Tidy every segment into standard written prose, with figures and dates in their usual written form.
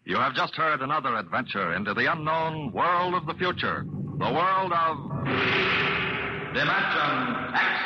You have just heard another adventure into the unknown world of the future. The world of Dimension X.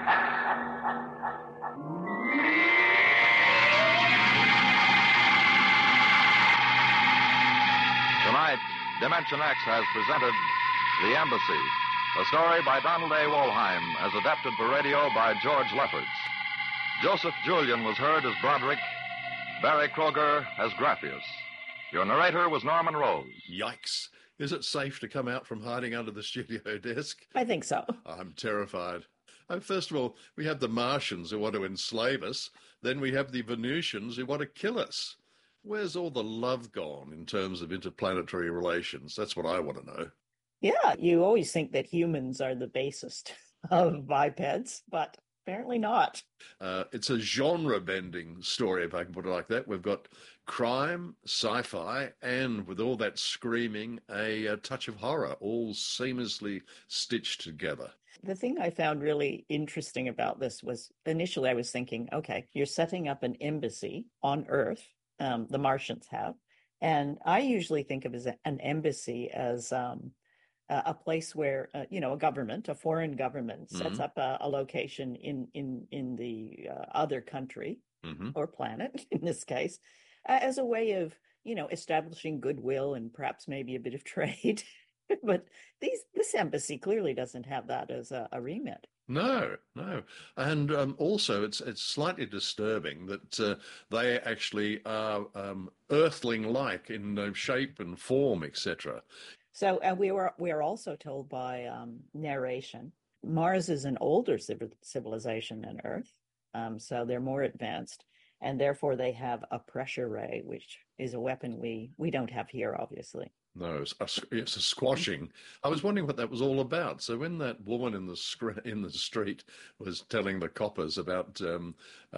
Tonight, Dimension X has presented The Embassy, a story by Donald A. Wollheim, as adapted for radio by George Lefferts. Joseph Julian was heard as Broderick, Barry Kroger as Graphius. Your narrator was Norman Rose. Yikes. Is it safe to come out from hiding under the studio desk? I think so. I'm terrified. First of all, we have the Martians who want to enslave us. Then we have the Venusians who want to kill us. Where's all the love gone in terms of interplanetary relations? That's what I want to know. Yeah, you always think that humans are the basest of bipeds, but apparently not. It's a genre-bending story, if I can put it like that. We've got crime, sci-fi, and with all that screaming, a touch of horror, all seamlessly stitched together. The thing I found really interesting about this was, initially I was thinking, okay, you're setting up an embassy on Earth, the Martians have, and I usually think of as an embassy as a place where, a government, a foreign government, sets up a location in the other country or planet, in this case, as a way of, establishing goodwill and perhaps maybe a bit of trade. But this embassy clearly doesn't have that as a remit. No. And also it's slightly disturbing that they actually are Earthling-like in shape and form, etc. So we are also told by narration, Mars is an older civilization than Earth, so they're more advanced, and therefore they have a pressure ray, which is a weapon we don't have here, obviously. No, it's a squashing. I was wondering what that was all about. So when that woman in the street was telling the coppers about the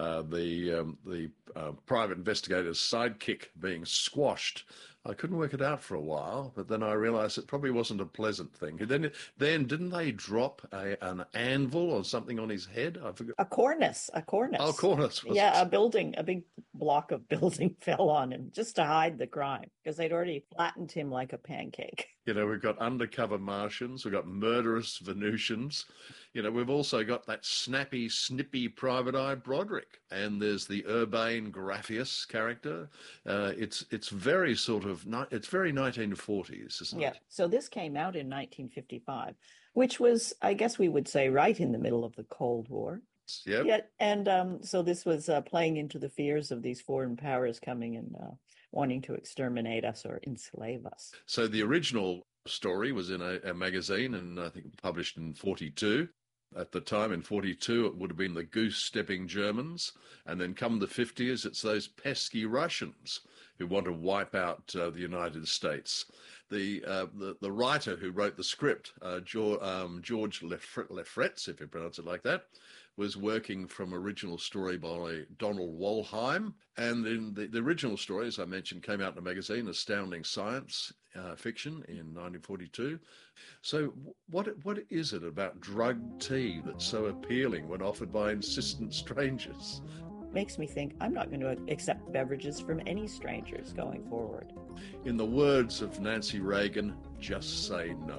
private investigator's sidekick being squashed, I couldn't work it out for a while, but then I realised it probably wasn't a pleasant thing. Then didn't they drop an anvil or something on his head? I forgot. A cornice. Oh, cornice. Yeah, a big block of building fell on him just to hide the crime because they'd already flattened him like a pancake. We've got undercover Martians, we've got murderous Venusians. We've also got that snappy, snippy Private Eye Broderick, and there's the urbane Graphius character. It's very it's very 1940s, isn't it? Yeah. So this came out in 1955, which was, I guess we would say, right in the middle of the Cold War. Yep. Yeah, and so this was playing into the fears of these foreign powers coming and wanting to exterminate us or enslave us. So the original story was in a magazine, and I think published in 1942. At the time, in 1942, it would have been the goose-stepping Germans. And then come the 1950s, it's those pesky Russians who want to wipe out the United States. The writer who wrote the script, George Lefferts, if you pronounce it like that, was working from original story by Donald Wollheim. And in the original story, as I mentioned, came out in a magazine, Astounding Science Fiction, in 1942. So what is it about drugged tea that's so appealing when offered by insistent strangers? Makes me think I'm not going to accept beverages from any strangers going forward. In the words of Nancy Reagan, just say no.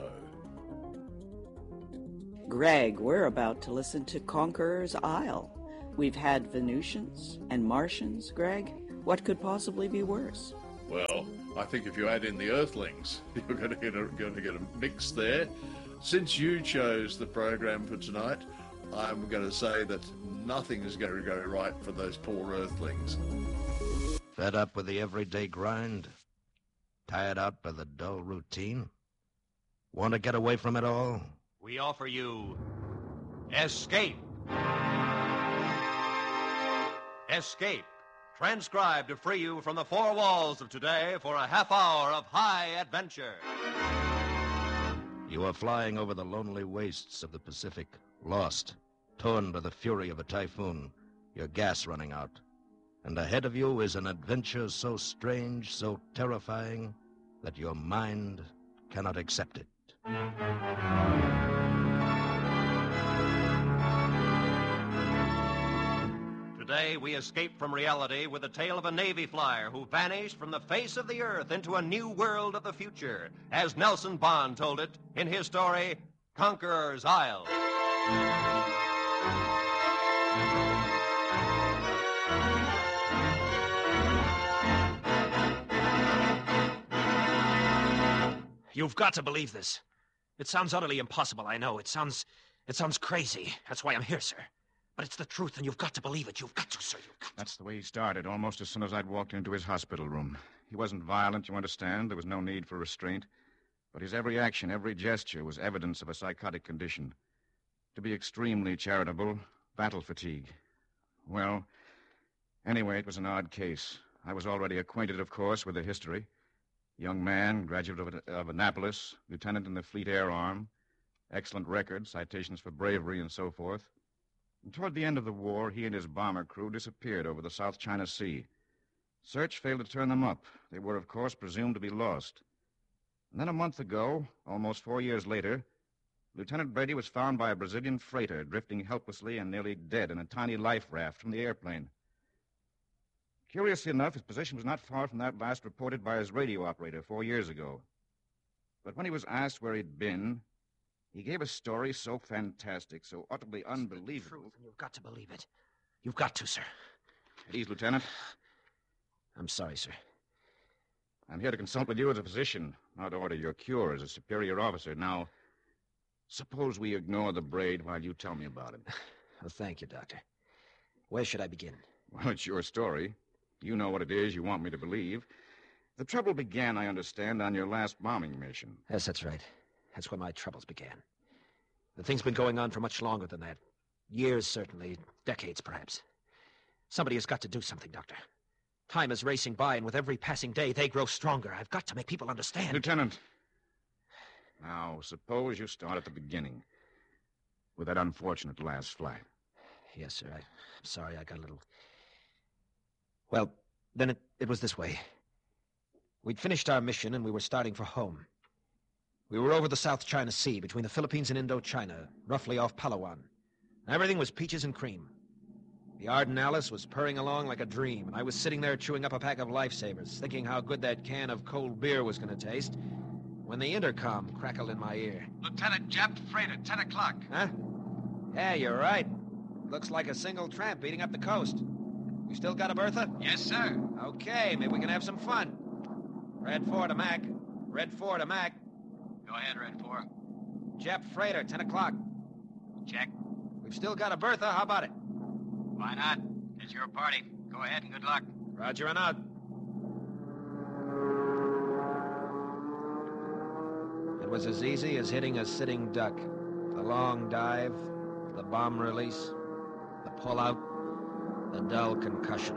Greg, we're about to listen to Conqueror's Isle. We've had Venusians and Martians, Greg. What could possibly be worse? Well, I think if you add in the Earthlings, you're going to get a mix there. Since you chose the program for tonight, I'm going to say that nothing is going to go right for those poor Earthlings. Fed up with the everyday grind? Tired out by the dull routine? Want to get away from it all? We offer you Escape. Escape. Transcribed to free you from the four walls of today for a half hour of high adventure. You are flying over the lonely wastes of the Pacific, lost, torn by the fury of a typhoon, your gas running out. And ahead of you is an adventure so strange, so terrifying, that your mind cannot accept it. Today, we escape from reality with the tale of a Navy flyer who vanished from the face of the earth into a new world of the future, as Nelson Bond told it in his story, Conqueror's Isle. You've got to believe this. It sounds utterly impossible, I know. It sounds crazy. That's why I'm here, sir. But it's the truth, and you've got to believe it. You've got to, sir. You've got to. That's the way he started, almost as soon as I'd walked into his hospital room. He wasn't violent, you understand. There was no need for restraint. But his every action, every gesture was evidence of a psychotic condition. To be extremely charitable, battle fatigue. Well, anyway, it was an odd case. I was already acquainted, of course, with the history. Young man, graduate of Annapolis, lieutenant in the Fleet Air Arm, excellent record, citations for bravery and so forth. And toward the end of the war, he and his bomber crew disappeared over the South China Sea. Search failed to turn them up. They were, of course, presumed to be lost. And then a month ago, almost 4 years later, Lieutenant Brady was found by a Brazilian freighter drifting helplessly and nearly dead in a tiny life raft from the airplane. Curiously enough, his position was not far from that last reported by his radio operator 4 years ago. But when he was asked where he'd been, he gave a story so fantastic, so utterly unbelievable. It's the truth, and you've got to believe it. You've got to, sir. At ease, Lieutenant. I'm sorry, sir. I'm here to consult with you as a physician, not to order your cure as a superior officer. Now, suppose we ignore the braid while you tell me about it. Well, thank you, Doctor. Where should I begin? Well, it's your story. You know what it is you want me to believe. The trouble began, I understand, on your last bombing mission. Yes, that's right. That's when my troubles began. The thing's been going on for much longer than that. Years, certainly. Decades, perhaps. Somebody has got to do something, Doctor. Time is racing by, and with every passing day, they grow stronger. I've got to make people understand. Lieutenant, now, suppose you start at the beginning, with that unfortunate last flight. Yes, sir. I'm sorry I got a little... Well, then it was this way. We'd finished our mission, and we were starting for home. We were over the South China Sea, between the Philippines and Indochina, roughly off Palawan. Everything was peaches and cream. The Arden Alice was purring along like a dream, and I was sitting there chewing up a pack of Lifesavers, thinking how good that can of cold beer was going to taste, when the intercom crackled in my ear. Lieutenant, Jap freighter, 10 o'clock. Huh? Yeah, you're right. Looks like a single tramp beating up the coast. You still got a Bertha? Yes, sir. Okay, maybe we can have some fun. Red 4 to Mac. Red 4 to Mac. Go ahead, Red 4. Jap freighter, 10 o'clock. Check. We've still got a Bertha. How about it? Why not? It's your party. Go ahead and good luck. Roger and out. It was as easy as hitting a sitting duck. The long dive, the bomb release, the pull-out, the dull concussion.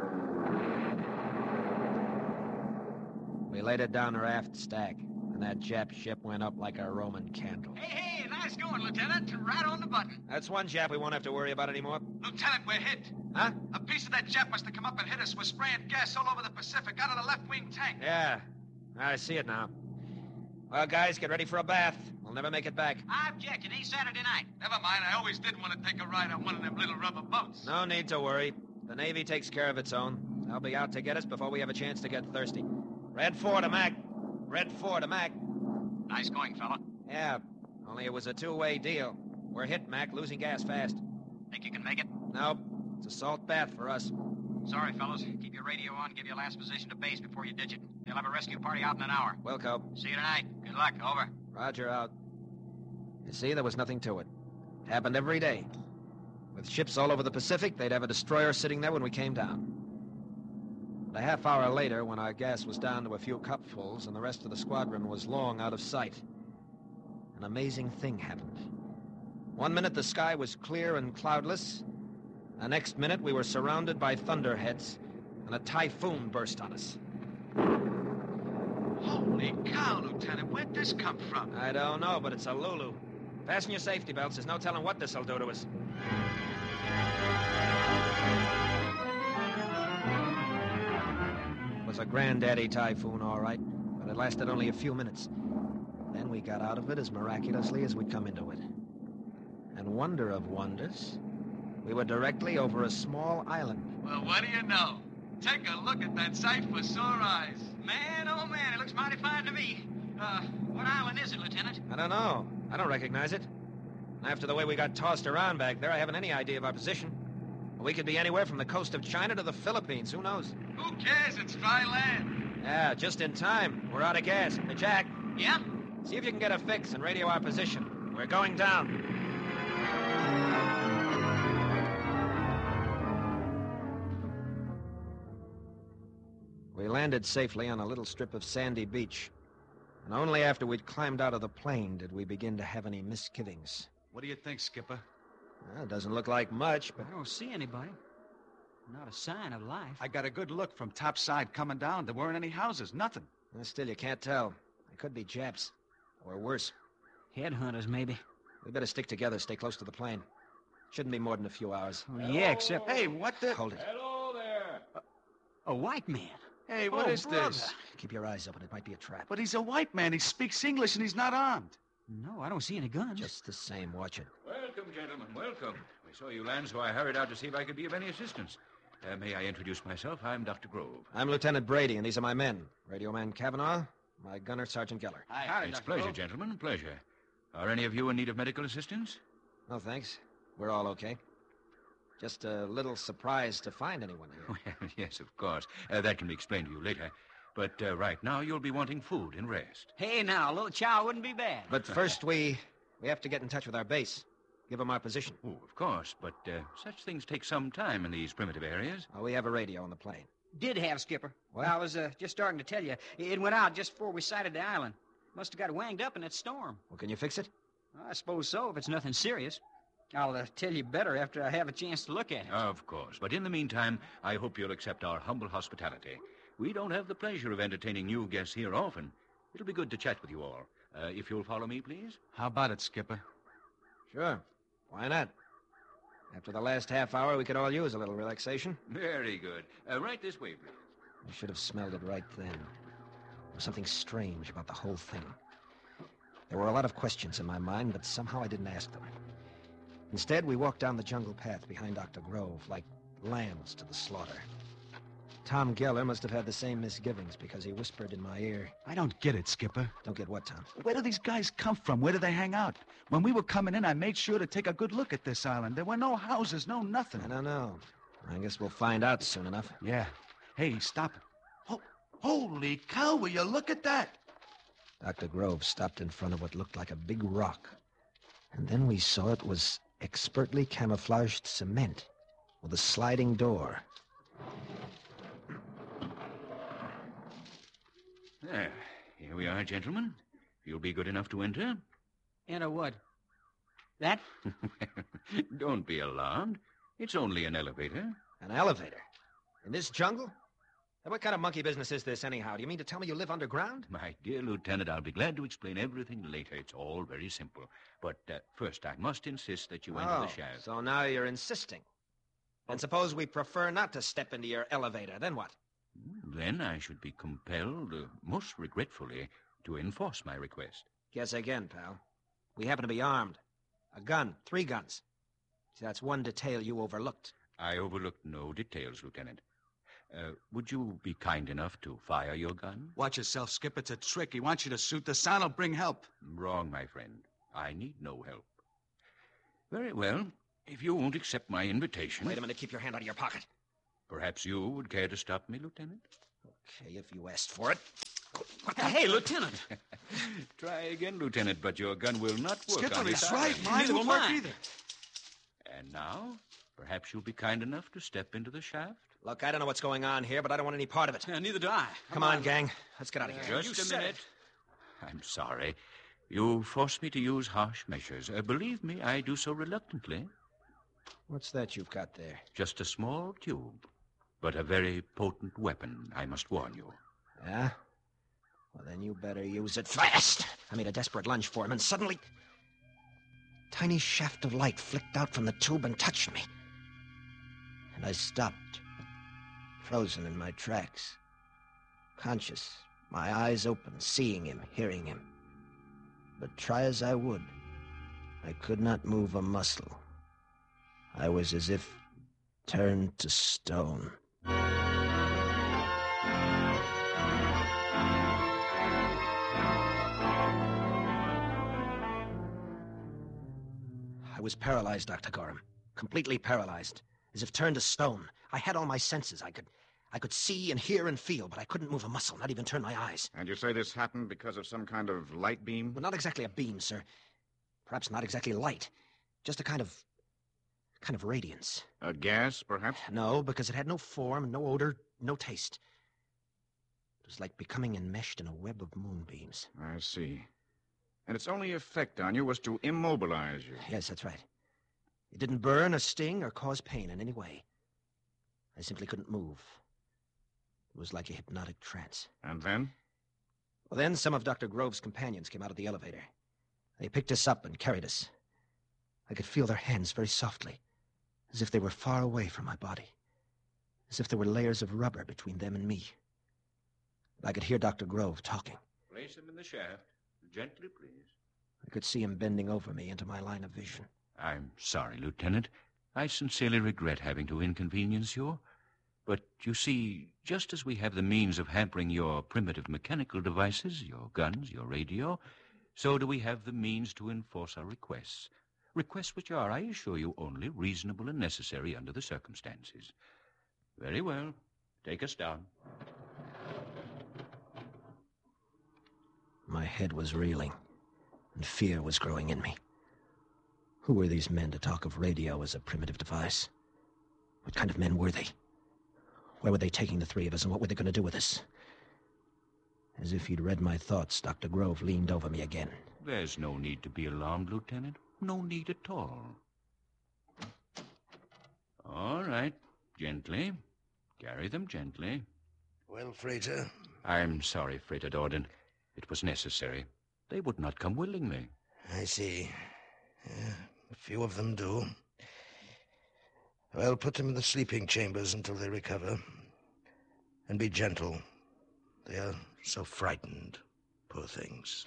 We laid it down her aft stack, and that Jap ship went up like a Roman candle. Hey, nice going, Lieutenant. Right on the button. That's one Jap we won't have to worry about anymore. Lieutenant, we're hit. Huh? A piece of that Jap must have come up and hit us. We're spraying gas all over the Pacific out of the left wing tank. Yeah, I see it now. Well, guys, get ready for a bath. We'll never make it back. I object. It ain't Saturday night. Never mind. I always did want to take a ride on one of them little rubber boats. No need to worry. The Navy takes care of its own. They'll be out to get us before we have a chance to get thirsty. Red 4 to Mac. Red 4 to Mac. Nice going, fella. Yeah, only it was a two-way deal. We're hit, Mac, losing gas fast. Think you can make it? Nope. It's a salt bath for us. Sorry, fellas. Keep your radio on. Give your last position to base before you ditch it. They'll have a rescue party out in an hour. Wilco. See you tonight. Good luck. Over. Roger, out. You see, there was nothing to it. It happened every day. With ships all over the Pacific, they'd have a destroyer sitting there when we came down. But a half hour later, when our gas was down to a few cupfuls and the rest of the squadron was long out of sight, an amazing thing happened. 1 minute the sky was clear and cloudless. The next minute we were surrounded by thunderheads, and a typhoon burst on us. Holy cow, Lieutenant. Where'd this come from? I don't know, but it's a Lulu. Fasten your safety belts. There's no telling what this'll do to us. It was a granddaddy typhoon, all right, but it lasted only a few minutes. Then we got out of it as miraculously as we'd come into it. And wonder of wonders, We were directly over a small island. Well, what do you know? Take a look at that sight for sore eyes. Man, oh man, it looks mighty fine to me. What island is it, Lieutenant? I don't know. I don't recognize it. After the way we got tossed around back there, I haven't any idea of our position. We could be anywhere from the coast of China to the Philippines. Who knows? Who cares? It's dry land. Yeah, just in time. We're out of gas. Hey, Jack. Yeah? See if you can get a fix and radio our position. We're going down. We landed safely on a little strip of sandy beach. And only after we'd climbed out of the plane did we begin to have any misgivings. What do you think, Skipper? Well, it doesn't look like much, but... I don't see anybody. Not a sign of life. I got a good look from topside coming down. There weren't any houses, nothing. Still, you can't tell. It could be Japs. Or worse. Headhunters, maybe. We better stick together, stay close to the plane. Shouldn't be more than a few hours. Oh, yeah, except... Hey, what the... Hold it. Hello there. A white man. Hey, what is this? Keep your eyes open. It might be a trap. But he's a white man. He speaks English and he's not armed. No, I don't see any guns. Just the same, watch it. Welcome, gentlemen, welcome. We saw you land, so I hurried out to see if I could be of any assistance. May I introduce myself? I'm Dr. Grove. I'm Lieutenant Brady, and these are my men. Radio man Kavanaugh, my gunner, Sergeant Geller. Hi, It's Dr. pleasure, Grove. gentlemen, pleasure. Are any of you in need of medical assistance? No, thanks. We're all okay. Just a little surprised to find anyone here. Well, yes, of course. That can be explained to you later. But right now, you'll be wanting food and rest. Hey, now, a little chow wouldn't be bad. But first, we have to get in touch with our base. Give them our position. Oh, of course, but such things take some time in these primitive areas. Oh, we have a radio on the plane. Did have, Skipper. What? I was just starting to tell you. It went out just before we sighted the island. Must have got wanged up in that storm. Well, can you fix it? I suppose so, if it's nothing serious. I'll tell you better after I have a chance to look at it. Of course, but in the meantime, I hope you'll accept our humble hospitality. We don't have the pleasure of entertaining new guests here often. It'll be good to chat with you all. If you'll follow me, please. How about it, Skipper? Sure. Why not? After the last half hour, we could all use a little relaxation. Very good. Right this way, please. I should have smelled it right then. There was something strange about the whole thing. There were a lot of questions in my mind, but somehow I didn't ask them. Instead, we walked down the jungle path behind Dr. Grove, like lambs to the slaughter. Tom Geller must have had the same misgivings because he whispered in my ear. I don't get it, Skipper. Don't get what, Tom? Where do these guys come from? Where do they hang out? When we were coming in, I made sure to take a good look at this island. There were no houses, no nothing. I don't know. I guess we'll find out soon enough. Yeah. Hey, stop it. Oh, holy cow, will you look at that? Dr. Grove stopped in front of what looked like a big rock. And then we saw it was expertly camouflaged cement with a sliding door. There. Here we are, gentlemen. If you'll be good enough to enter. Enter what? That? Don't be alarmed. It's only an elevator. An elevator? In this jungle? And what kind of monkey business is this, anyhow? Do you mean to tell me you live underground? My dear Lieutenant, I'll be glad to explain everything later. It's all very simple. But first, I must insist that you enter the shaft. So now you're insisting. And suppose we prefer not to step into your elevator, then what? Then I should be compelled, most regretfully, to enforce my request. Guess again, pal. We happen to be armed. A gun, 3 guns. See, that's one detail you overlooked. I overlooked no details, Lieutenant. Would you be kind enough to fire your gun? Watch yourself, Skip. It's a trick. He wants you to shoot. The sound will bring help. Wrong, my friend. I need no help. Very well. If you won't accept my invitation... Wait a minute. Keep your hand out of your pocket. Perhaps you would care to stop me, Lieutenant? Okay, if you asked for it. Hey, Lieutenant! Try again, Lieutenant, but your gun will not work Skipper, on this he's right. island. Mine won't work either. And now, perhaps you'll be kind enough to step into the shaft? Look, I don't know what's going on here, but I don't want any part of it. Neither do I. Come on, gang. Let's get out of here. Just a minute. I'm sorry. You forced me to use harsh measures. Believe me, I do so reluctantly. What's that you've got there? Just a small tube, but a very potent weapon, I must warn you. Yeah? Well, then you better use it fast. I made a desperate lunge for him, and suddenly... a tiny shaft of light flicked out from the tube and touched me. And I stopped, frozen in my tracks. Conscious, my eyes open, seeing him, hearing him. But try as I would, I could not move a muscle. I was as if turned to stone. I was paralyzed, Dr. Gorham. Completely paralyzed. As if turned to stone. I had all my senses. I could see and hear and feel, but I couldn't move a muscle, not even turn my eyes. And you say this happened because of some kind of light beam? Well, not exactly a beam, sir. Perhaps not exactly light. Just a kind of radiance. A gas, perhaps? No, because it had no form, no odor, no taste. It was like becoming enmeshed in a web of moonbeams. I see. And its only effect on you was to immobilize you. Yes, that's right. It didn't burn or sting or cause pain in any way. I simply couldn't move. It was like a hypnotic trance. And then? Well, then some of Dr. Grove's companions came out of the elevator. They picked us up and carried us. I could feel their hands very softly, as if they were far away from my body, as if there were layers of rubber between them and me. I could hear Dr. Grove talking. Place him in the shaft. Gently, please. I could see him bending over me into my line of vision. I'm sorry, Lieutenant. I sincerely regret having to inconvenience you. But, you see, just as we have the means of hampering your primitive mechanical devices, your guns, your radio, so do we have the means to enforce our requests. Requests which are, I assure you, only reasonable and necessary under the circumstances. Very well. Take us down. My head was reeling, and fear was growing in me. Who were these men to talk of radio as a primitive device? What kind of men were they? Where were they taking the three of us, and what were they going to do with us? As if he'd read my thoughts, Dr. Grove leaned over me again. There's no need to be alarmed, Lieutenant. No need at all. All right. Gently. Carry them gently. Well, Frater? I'm sorry, Frater Dorden. It was necessary. They would not come willingly. I see. A few of them do. Well, put them in the sleeping chambers until they recover. And be gentle. They are so frightened. Poor things.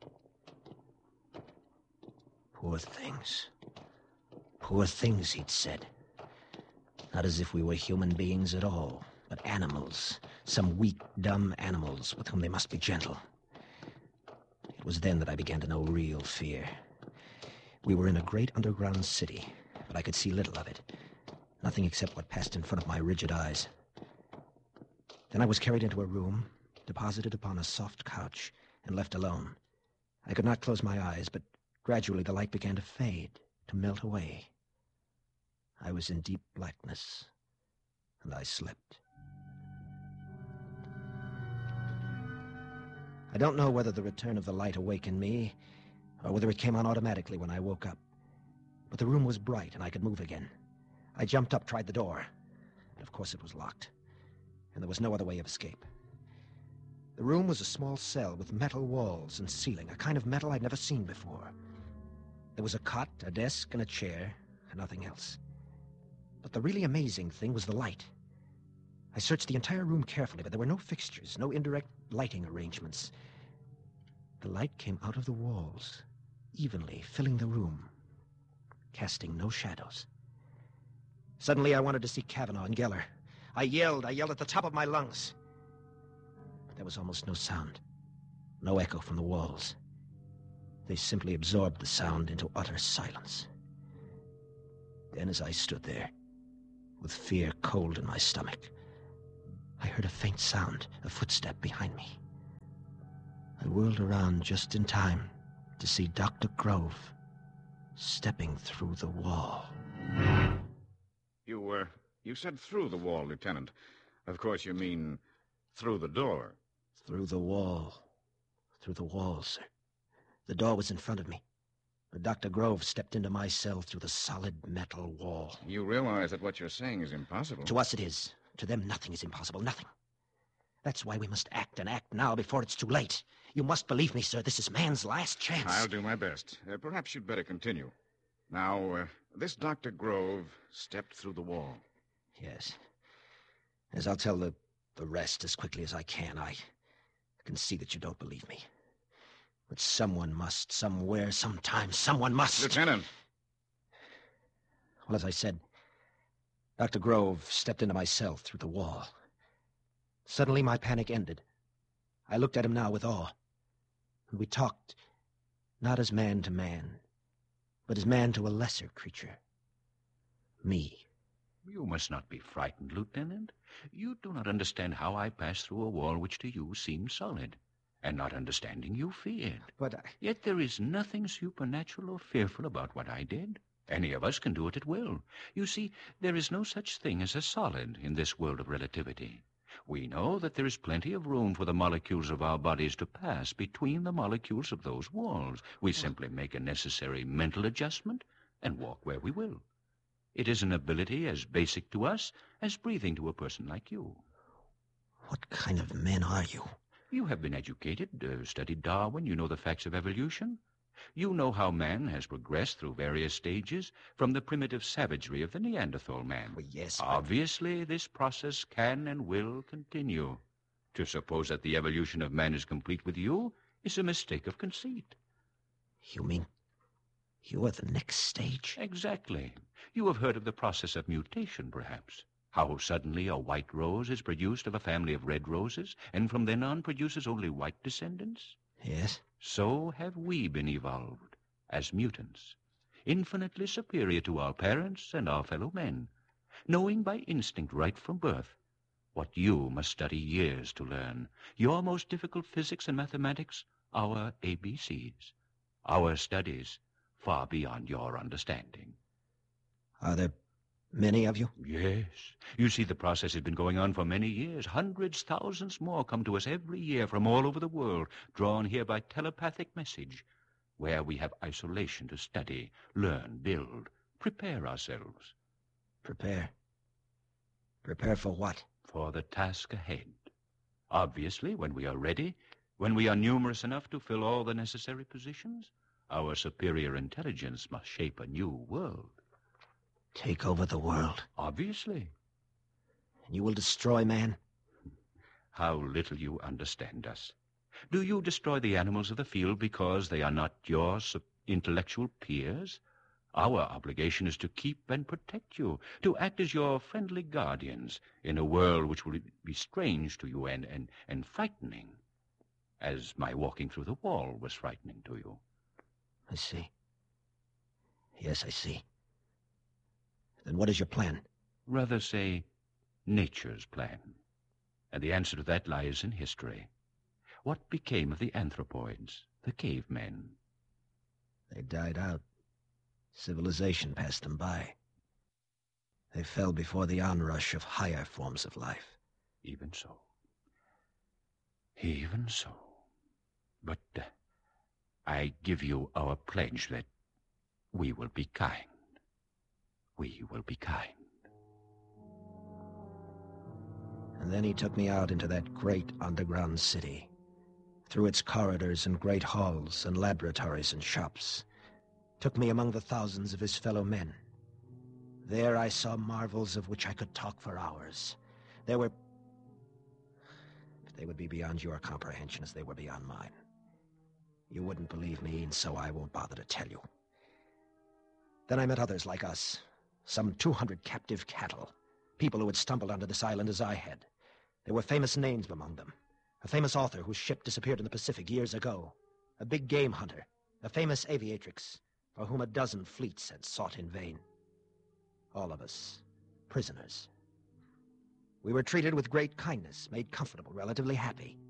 Poor things. Poor things, he'd said. Not as if we were human beings at all, but animals. Some weak, dumb animals with whom they must be gentle. It was then that I began to know real fear. We were in a great underground city, but I could see little of it. Nothing except what passed in front of my rigid eyes. Then I was carried into a room, deposited upon a soft couch, and left alone. I could not close my eyes, but gradually the light began to fade, to melt away. I was in deep blackness, and I slept. I don't know whether the return of the light awakened me, or whether it came on automatically when I woke up. But the room was bright, and I could move again. I jumped up, tried the door, but of course it was locked, and there was no other way of escape. The room was a small cell with metal walls and ceiling, a kind of metal I'd never seen before. There was a cot, a desk, and a chair, and nothing else. But the really amazing thing was the light. I searched the entire room carefully, but there were no fixtures, no indirect lighting arrangements. The light came out of the walls, evenly filling the room, casting no shadows. Suddenly I wanted to see Cavanaugh and Geller. I yelled at the top of my lungs. But there was almost no sound, no echo from the walls. They simply absorbed the sound into utter silence. Then as I stood there, with fear cold in my stomach, I heard a faint sound, a footstep behind me. I whirled around just in time to see Dr. Grove stepping through the wall. You said through the wall, Lieutenant. Of course you mean through the door. Through the wall. Through the wall, sir. The door was in front of me. But Dr. Grove stepped into my cell through the solid metal wall. You realize that what you're saying is impossible. To us it is. To them nothing is impossible, nothing. That's why we must act, and act now before it's too late. You must believe me, sir. This is man's last chance. I'll do my best. Perhaps you'd better continue. Now, this Dr. Grove stepped through the wall. Yes. As I'll tell the rest as quickly as I can. I can see that you don't believe me. But someone must, somewhere, sometime, someone must. Lieutenant! Well, as I said, Dr. Grove stepped into my cell through the wall. Suddenly, my panic ended. I looked at him now with awe, and we talked, not as man to man, but as man to a lesser creature. Me. You must not be frightened, Lieutenant. You do not understand how I passed through a wall which to you seemed solid, and not understanding you feared. But Yet there is nothing supernatural or fearful about what I did. Any of us can do it at will. You see, there is no such thing as a solid in this world of relativity. We know that there is plenty of room for the molecules of our bodies to pass between the molecules of those walls. We simply make a necessary mental adjustment and walk where we will. It is an ability as basic to us as breathing to a person like you. What kind of men are you? You have been educated, studied Darwin. You know the facts of evolution. You know how man has progressed through various stages from the primitive savagery of the Neanderthal man. Well, yes, Obviously, this process can and will continue. To suppose that the evolution of man is complete with you is a mistake of conceit. You mean you are the next stage? Exactly. You have heard of the process of mutation, perhaps. How suddenly a white rose is produced of a family of red roses, and from then on produces only white descendants? Yes. So have we been evolved, as mutants, infinitely superior to our parents and our fellow men, knowing by instinct right from birth what you must study years to learn, your most difficult physics and mathematics, our ABCs, our studies far beyond your understanding. Are there many of you? Yes. You see, the process has been going on for many years. Hundreds, thousands more come to us every year from all over the world, drawn here by telepathic message, where we have isolation to study, learn, build, prepare ourselves. Prepare? Prepare for what? For the task ahead. Obviously, when we are ready, when we are numerous enough to fill all the necessary positions, our superior intelligence must shape a new world. Take over the world? Obviously. And you will destroy man? How little you understand us. Do you destroy the animals of the field because they are not your intellectual peers? Our obligation is to keep and protect you, to act as your friendly guardians in a world which will be strange to you and frightening, as my walking through the wall was frightening to you. I see. Yes, I see. Then what is your plan? Rather say, nature's plan. And the answer to that lies in history. What became of the anthropoids, the cavemen? They died out. Civilization passed them by. They fell before the onrush of higher forms of life. Even so. Even so. But I give you our pledge that we will be kind. We will be kind. And then he took me out into that great underground city, through its corridors and great halls and laboratories and shops. Took me among the thousands of his fellow men. There I saw marvels of which I could talk for hours. There were... But they would be beyond your comprehension as they were beyond mine. You wouldn't believe me, and so I won't bother to tell you. Then I met others like us, some 200 captive cattle, people who had stumbled onto this island as I had. There were famous names among them. A famous author whose ship disappeared in the Pacific years ago. A big game hunter. A famous aviatrix, for whom a dozen fleets had sought in vain. All of us, prisoners. We were treated with great kindness, made comfortable, relatively happy.